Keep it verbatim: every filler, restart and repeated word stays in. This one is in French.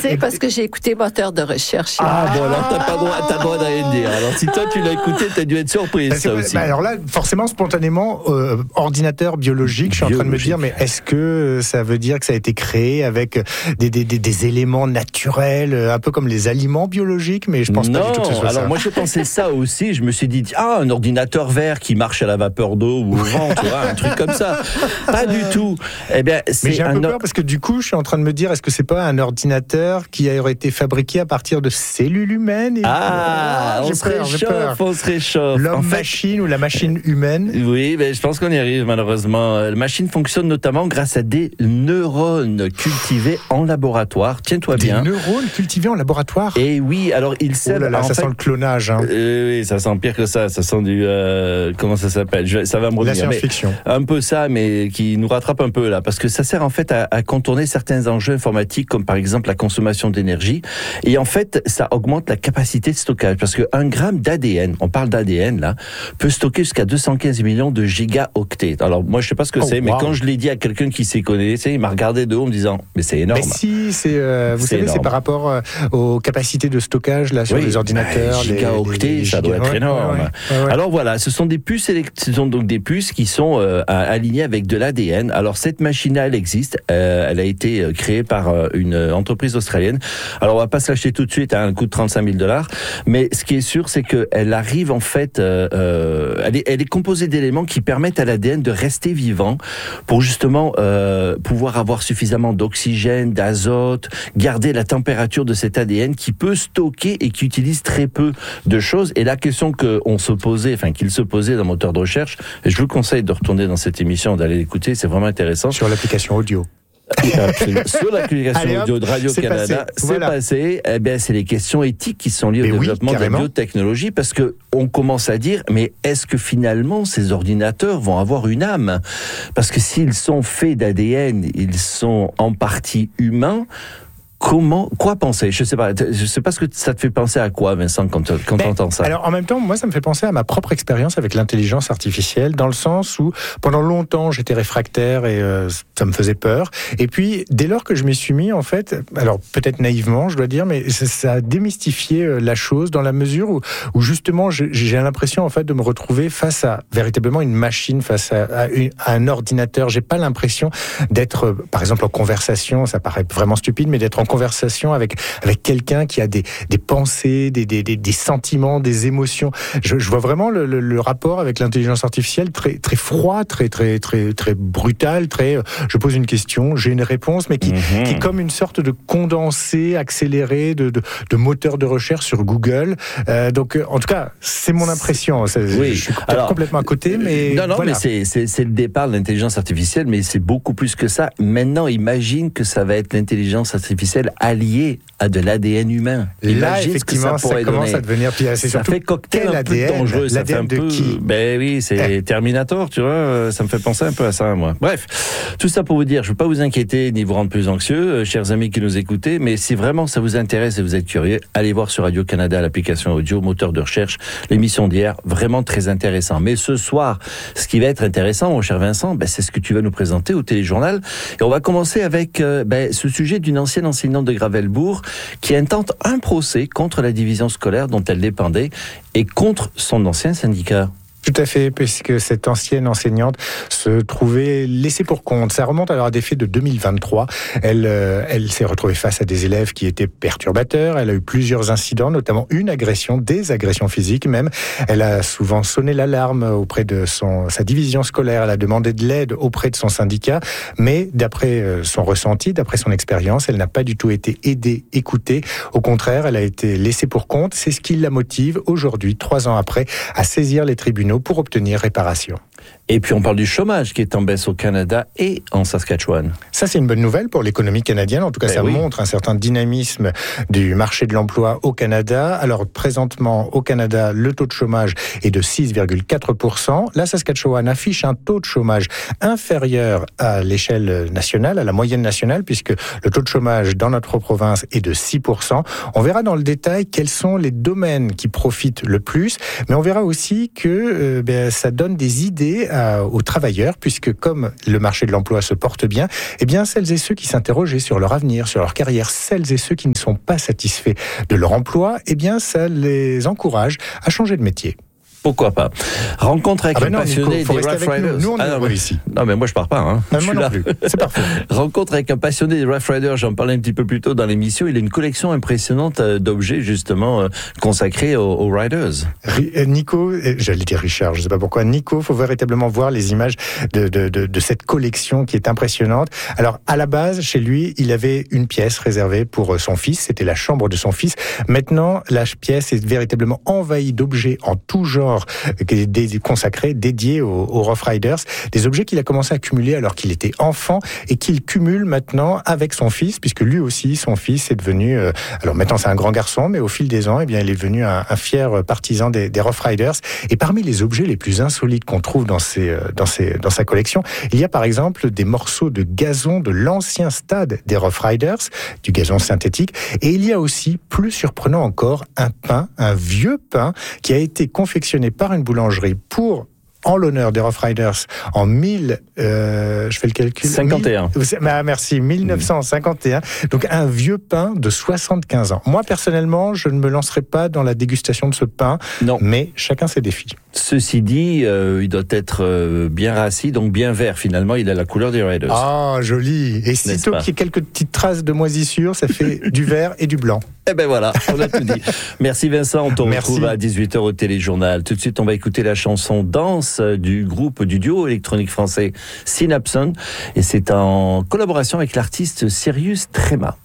sais parce que j'ai écouté Moteur de recherche. Ah, bon, alors t'as pas droit, t'as droit d'rien dire. Alors si toi tu l'as écouté, t'as dû être surprise, bah, ça aussi. Bah, alors là, forcément, spontanément, euh, ordinateur biologique, je suis biologique. en train de me dire, mais est-ce que ça veut dire que ça a été créé avec des, des, des, des éléments naturels, un peu comme les aliments biologiques, mais je pense non, pas du tout que ce soit alors ça. moi je pensais ça aussi, je me suis dit, ah, un ordinateur vert qui marche à la vapeur d'eau ou au vent, tu vois, un truc comme ça. Pas du tout. Eh bien, c'est mais j'ai un, un peu or... peur parce que du coup, je suis en train de me dire, est-ce que c'est pas un ordinateur qui aurait été fabriqué à partir de cellules humaines et... Ah, on, j'ai se peur, j'ai peur. on se réchauffe. L'homme-machine en fait... ou la machine humaine. Oui, mais je pense qu'on y arrive malheureusement. La machine fonctionne notamment grâce à des neurones cultivés en laboratoire. Tiens-toi des bien. Des neurones cultivés en laboratoire. Et oui, alors ils savent. Oh là là, ça fait... sent le clonage. Hein. Euh, oui, ça sent pire que ça. Ça sent du euh, comment ça s'appelle je... Ça va me revenir. La science-fiction. Mais un peu ça, mais qui nous rattrape un peu là, parce que ça sert en fait à, à contourner certains enjeux informatiques, comme par exemple la consommation d'énergie. Et en fait, ça augmente la capacité de stockage, parce que un gramme d'A D N, on parle d'A D N là, peut stocker jusqu'à deux cent quinze millions de gigaoctets. Alors moi, je sais pas ce que oh, c'est, wow. mais quand je l'ai dit à quelqu'un qui s'y connaît, il m'a regardé de haut en me disant, mais c'est énorme. Mais si, c'est, euh, vous c'est savez, énorme. C'est par rapport euh, aux capacités de stockage là sur oui, les ordinateurs. Bah, gigaoctets, les, les ça giga... doit être énorme. Ouais, ouais, ouais, ouais. Alors voilà, ce sont des puces, ce sont donc des puces qui sont euh, alignées avec de l'A D N. Alors cette machine-là, elle existe. Euh, elle a été créée par euh, une entreprise australienne. Alors on va pas se lâcher tout de suite à un coût de trente-cinq mille dollars, mais ce qui est sûr, c'est qu'elle arrive en fait, euh, euh, elle, est, elle est composée d'éléments qui permettent à l'A D N de rester vivant pour justement euh, pouvoir avoir suffisamment d'oxygène, d'azote, garder la température de cet A D N qui peut stocker et qui utilise très peu de choses. Et la question qu'on se posait, enfin qu'il se posait dans Moteur de recherche, et je vous conseille de retourner dans cette émission, d'aller l'écouter, c'est vraiment intéressant. Sur l'application audio. Absolument. Sur l'application Allez, audio de Radio-Canada, passé. c'est Voilà. passé. Eh bien, c'est les questions éthiques qui sont liées mais au oui, développement carrément. de la biotechnologie, parce que on commence à dire, mais est-ce que finalement ces ordinateurs vont avoir une âme ? Parce que s'ils sont faits d'A D N, ils sont en partie humains. Comment, quoi penser ? Je sais pas. Je sais pas ce que ça te fait penser à quoi, Vincent, quand, quand tu entends ça. Alors, en même temps, moi, ça me fait penser à ma propre expérience avec l'intelligence artificielle, dans le sens où, pendant longtemps, j'étais réfractaire et euh, ça me faisait peur. Et puis, dès lors que je m'y suis mis, en fait, alors peut-être naïvement, je dois dire, mais ça, ça a démystifié la chose dans la mesure où, où justement, j'ai, j'ai l'impression, en fait, de me retrouver face à véritablement une machine, face à, à, une, à un ordinateur. J'ai pas l'impression d'être, par exemple, en conversation. Ça paraît vraiment stupide, mais d'être en conversation avec avec quelqu'un qui a des des pensées, des des des, des sentiments, des émotions. Je, je vois vraiment le, le, le rapport avec l'intelligence artificielle très très froid, très très très très brutal, très. Je pose une question, j'ai une réponse, mais qui mm-hmm. qui est comme une sorte de condensé, accéléré de de, de moteur de recherche sur Google. Euh, donc en tout cas, c'est mon impression. C'est, oui. Je suis Alors, complètement à côté, mais non non, voilà. mais c'est c'est c'est le départ de l'intelligence artificielle, mais c'est beaucoup plus que ça. Maintenant, imagine que ça va être l'intelligence artificielle allié à de l'A D N humain. Là, Imagine effectivement, ce que ça, ça commence donner. à devenir pire. C'est ça surtout fait cocktail un A D N, peu dangereux. Ça fait un de peu. Qui ben oui, c'est eh. Terminator, tu vois. Ça me fait penser un peu à ça, moi. Bref, tout ça pour vous dire, je ne veux pas vous inquiéter ni vous rendre plus anxieux, euh, chers amis qui nous écoutez, mais si vraiment ça vous intéresse et vous êtes curieux, allez voir sur Radio-Canada l'application audio, moteur de recherche, l'émission d'hier, vraiment très intéressant. Mais ce soir, ce qui va être intéressant, mon cher Vincent, ben, c'est ce que tu vas nous présenter au téléjournal. Et on va commencer avec euh, ben, ce sujet d'une ancienne enseignante de Gravelbourg qui intente un procès contre la division scolaire dont elle dépendait et contre son ancien syndicat. Tout à fait, puisque cette ancienne enseignante se trouvait laissée pour compte. Ça remonte alors à des faits de deux mille vingt-trois. Elle, euh, elle s'est retrouvée face à des élèves qui étaient perturbateurs. Elle a eu plusieurs incidents, notamment une agression, des agressions physiques même. Elle a souvent sonné l'alarme auprès de son, sa division scolaire. Elle a demandé de l'aide auprès de son syndicat. Mais d'après son ressenti, d'après son expérience, elle n'a pas du tout été aidée, écoutée. Au contraire, elle a été laissée pour compte. C'est ce qui la motive aujourd'hui, trois ans après, à saisir les tribunaux pour obtenir réparation. Et puis on parle du chômage qui est en baisse au Canada et en Saskatchewan. Ça, c'est une bonne nouvelle pour l'économie canadienne. En tout cas, ben ça oui. montre un certain dynamisme du marché de l'emploi au Canada. Alors, présentement, au Canada, le taux de chômage est de six virgule quatre pour cent. La Saskatchewan affiche un taux de chômage inférieur à l'échelle nationale, à la moyenne nationale, puisque le taux de chômage dans notre province est de six pour cent. On verra dans le détail quels sont les domaines qui profitent le plus, mais on verra aussi que euh, ben, ça donne des idées et euh, aux travailleurs, puisque comme le marché de l'emploi se porte bien, eh bien celles et ceux qui s'interrogeaient sur leur avenir, sur leur carrière, celles et ceux qui ne sont pas satisfaits de leur emploi, eh bien ça les encourage à changer de métier. Pourquoi pas? Rencontre avec ah ben un non, passionné Nico, des Rough Riders. Nous, nous on ah, est non, mais, ici. Non, mais moi je pars pas. Hein. Ah, je moi suis non là. plus. C'est parfait. Rencontre avec un passionné des Rough Riders. J'en parlais un petit peu plus tôt dans l'émission. Il a une collection impressionnante d'objets justement euh, consacrés aux, aux Riders. Nico, j'allais dire Richard, je sais pas pourquoi. Nico, faut véritablement voir les images de, de, de, de cette collection qui est impressionnante. Alors à la base, chez lui, il avait une pièce réservée pour son fils. C'était la chambre de son fils. Maintenant, la pièce est véritablement envahie d'objets en tout genre, consacrés, dédiés aux, aux Rough Riders, des objets qu'il a commencé à cumuler alors qu'il était enfant et qu'il cumule maintenant avec son fils, puisque lui aussi, son fils est devenu, euh, alors maintenant c'est un grand garçon, mais au fil des ans, eh bien, il est devenu un, un fier partisan des, des Rough Riders. Et parmi les objets les plus insolites qu'on trouve dans, ses, dans, ses, dans sa collection, il y a par exemple des morceaux de gazon de l'ancien stade des Rough Riders, du gazon synthétique, et il y a aussi, plus surprenant encore, un pain, un vieux pain qui a été confectionné par une boulangerie pour en l'honneur des Rough Riders en mille, euh, je fais le calcul. cinquante et un. mille, ah, merci, dix-neuf cent cinquante et un. Donc un vieux pain de soixante-quinze ans. Moi personnellement, je ne me lancerai pas dans la dégustation de ce pain. Non. Mais chacun ses défis. Ceci dit, euh, il doit être euh, bien rassis, donc bien vert. Finalement, il a la couleur des Riders. Ah, joli. Et sitôt qu'il y a quelques petites traces de moisissure, ça fait du vert et du blanc. Eh ben voilà, on a tout dit. Merci Vincent, on te Merci. retrouve à dix-huit heures au Téléjournal. Tout de suite, on va écouter la chanson Danse du groupe, du duo électronique français Synapson. Et c'est en collaboration avec l'artiste Sirius Trema.